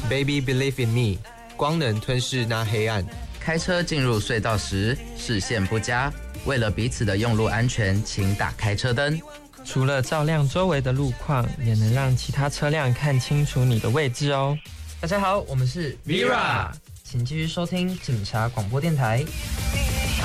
Baby Believe in Me， 光能吞噬那黑暗。 开车进入隧道时视线不佳，为了彼此的用路安全，请打开车灯。 除了照亮周围的路况，也能让其他车辆看清楚你的位置哦。大家好，我们是 Vera， 请继续收听警察广播电台。